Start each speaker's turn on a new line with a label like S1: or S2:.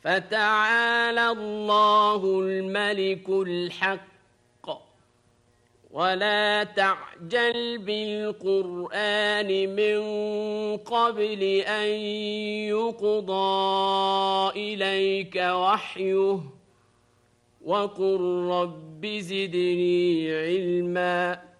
S1: فتعالى الله الملك الحق ولا تعجل بالقرآن من قبل أن يقضى إليك وحيه وقل رب زدني علما